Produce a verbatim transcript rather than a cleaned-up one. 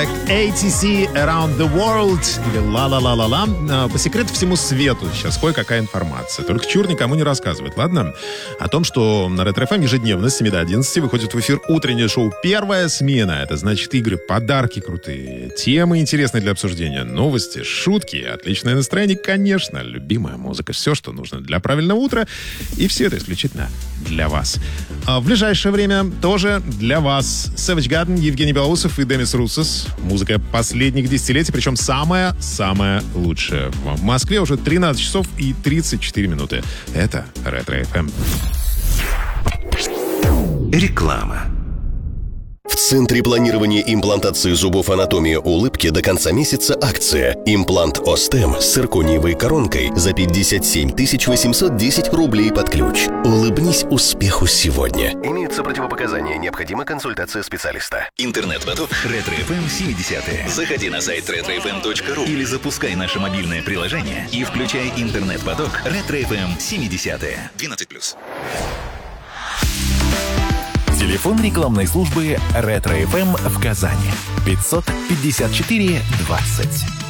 проект эй ти си Around the World или ла-ла-ла-ла-ла. По секрету всему свету сейчас кое-какая информация. Только чур никому не рассказывает, ладно? О том, что на Ретро эф эм ежедневно с семи до одиннадцати выходит в эфир утреннее шоу «Первая смена». Это значит игры, подарки крутые, темы интересные для обсуждения, новости, шутки, отличное настроение, конечно, любимая музыка. Все, что нужно для правильного утра. И все это исключительно для вас. А в ближайшее время тоже для вас Savage Garden, Евгений Белоусов и Демис Руссос. Музыка последних десятилетий, причем самая-самая лучшая. В Москве уже тринадцать часов и тридцать четыре минуты. Это Ретро эф эм. Реклама. В Центре планирования имплантации зубов «Анатомия улыбки» до конца месяца акция. Имплант Остем с циркониевой коронкой за пятьдесят семь тысяч восемьсот десять рублей под ключ. Улыбнись успеху сегодня. Имеются противопоказания. Необходима консультация специалиста. Интернет-поток Ретро эф эм семидесятые. Заходи на сайт ретро эф эм точка ру или запускай наше мобильное приложение и включай интернет-поток Ретро эф эм семидесятые. двенадцать плюс. Телефон рекламной службы Ретро эф эм в Казани. пятьсот пятьдесят четыре двадцать.